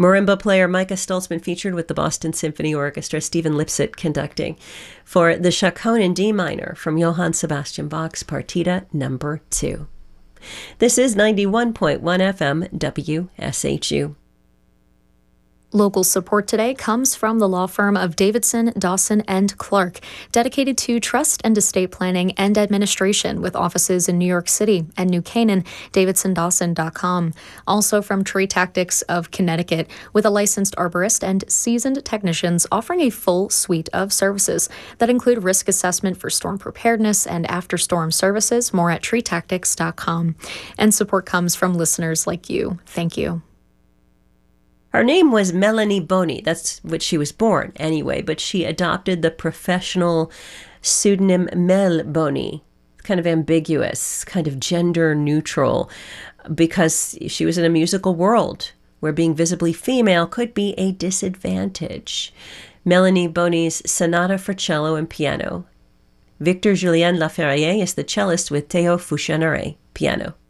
Marimba player Micah Stoltzman featured with the Boston Symphony Orchestra, Stephen Lipset conducting, for the Chaconne in D minor from Johann Sebastian Bach's Partita No. 2. This is 91.1 FM WSHU. Local support today comes from the law firm of Davidson, Dawson, and Clark, dedicated to trust and estate planning and administration with offices in New York City and New Canaan, davidsondawson.com. Also from Tree Tactics of Connecticut, with a licensed arborist and seasoned technicians offering a full suite of services that include risk assessment for storm preparedness and after-storm services. More at treetactics.com. And support comes from listeners like you. Thank you. Her name was Melanie Boni. That's what she was born anyway, but she adopted the professional pseudonym Mel Boni. Kind of ambiguous, kind of gender neutral, because she was in a musical world where being visibly female could be a disadvantage. Melanie Boni's Sonata for Cello and Piano. Victor Julien Laferriere is the cellist with Théo Foucheneret, piano.